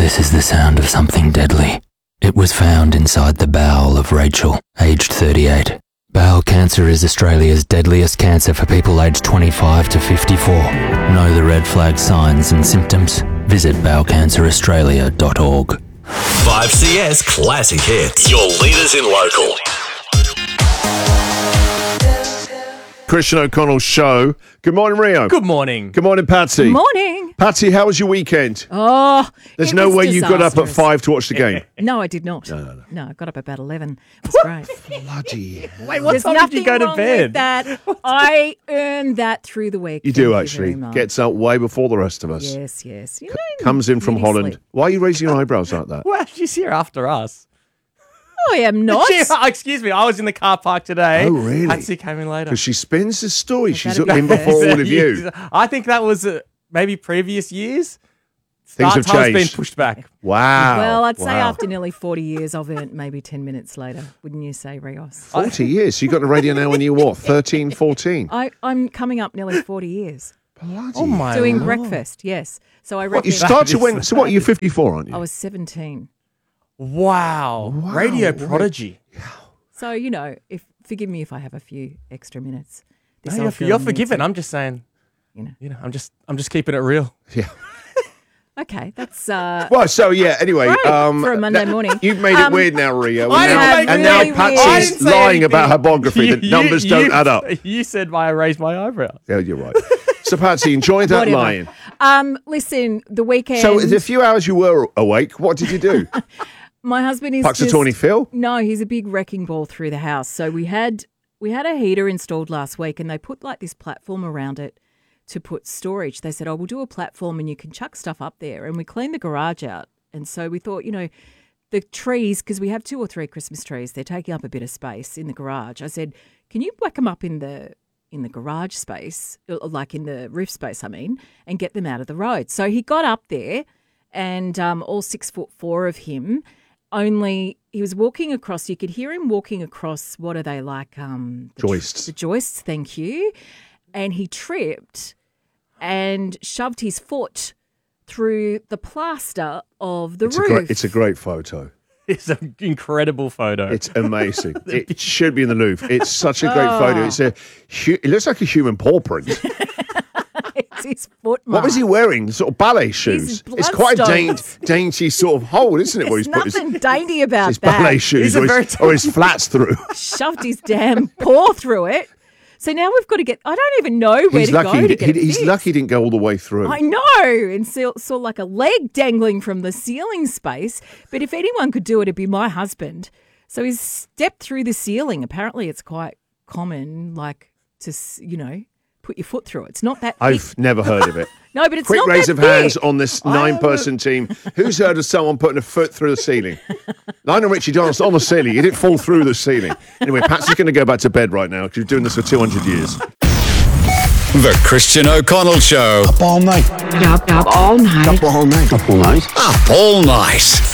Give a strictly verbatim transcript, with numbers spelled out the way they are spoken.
This is the sound of something deadly. It was found inside the bowel of Rachel, aged thirty-eight. Bowel cancer is Australia's deadliest cancer for people aged twenty-five to fifty-four. Know the red flag signs and symptoms? Visit bowel cancer australia dot org. five C S Classic Hits. Your leaders in local. Christian O'Connell Show. Good morning, Rio. Good morning. Good morning, Patsy. Good morning. Patsy, how was your weekend? Oh, There's it no was way you got up at disastrous. five to watch the game. No, I did not. No, no, no. No, I got up about eleven. It was great. Bloody hell. Wait, what There's time nothing did you go to wrong bed? with that. I earned that through the week. You do, Thank actually. very much. Gets up way before the rest of us. Yes, yes. You know, Comes in from beauty Holland. sleep. Why are you raising your eyebrows like that? Well, she's here after us. I am not. She- oh, excuse me, I was in the car park today. Oh, really? Patsy came in later. Because she spins the story. She's that a in bit before all of you. I think that was uh, maybe previous years. Things Start have time's been changed. pushed back. Wow. Well, I'd say Wow. after nearly forty years, I've earned maybe ten minutes later. Wouldn't you say, Rios? forty years. So you got on the radio now when you were what? thirteen, fourteen? I, I'm coming up nearly forty years. Bloody Oh, my Doing Lord. breakfast, yes. So I What, you reckon start to That is when? So what, you're fifty-four, aren't you? I was seventeen. Wow. Wow. Radio prodigy. So, you know, if forgive me if I have a few extra minutes. This No, old you're, girl you're needs forgiven. it, I'm just saying, You know. you know, I'm just I'm just keeping it real. Yeah. Okay, that's uh, Well, so yeah, anyway. Great um, for a Monday morning. You've made it Um, weird now, Rio. I And didn't now, make and it now really weird. I Patsy's didn't say lying about her anything. biography. You- The numbers you- don't you- add up. You said I raised my eyebrows. Yeah, you're right. So, Patsy, enjoy that whatever. lying. Um, listen, the weekend. So, the few hours you were awake, what did you do? my husband is just, Puxatawny Phil? No, he's a big wrecking ball through the house. So we had we had a heater installed last week, and they put like this platform around it to put storage. They said, "Oh, we'll do a platform, and you can chuck stuff up there." And we cleaned the garage out, and so we thought, you know, the trees, because we have two or three Christmas trees, they're taking up a bit of space in the garage. I said, "Can you whack them up in the in the garage space, like in the roof space, I mean, and get them out of the road?" So he got up there, and um, all six foot four of him. Only he was walking across. You could hear him walking across. What are they like? Um, the, Joists. The joists. Thank you. And he tripped and shoved his foot through the plaster of the It's a, roof. great, it's a great photo. It's an incredible photo. It's amazing. It should be in the Louvre. It's such a great photo. It's a. hu- It looks like a human paw print. It's his foot. What was he wearing? Sort of ballet shoes. It's quite a dainty, bloodstones. dainty sort of hole, isn't it? There's where he's put nothing dainty about his, his that. ballet shoes He's a or very his, or his flats through. Shoved his damn paw through it. So now we've got to get. I don't even know where He's to lucky. go to he- get it he's fixed. lucky he didn't go all the way through. I know, and saw, saw like a leg dangling from the ceiling space. But if anyone could do it, it'd be my husband. So he's stepped through the ceiling. Apparently, it's quite common, like to s- you know put your foot through it. It's not that. I've thick. never heard of it. No, but it's Quick not raise that of hands thick. on this nine-person team. Who's heard of someone putting a foot through the ceiling? Lionel Richie danced on the ceiling. He didn't fall through the ceiling. Anyway, Patsy's going to go back to bed right now because you're doing this for two hundred years. The Christian O'Connell Show. Up all night. Up, up all night. Up all night. Up all night. Up all night.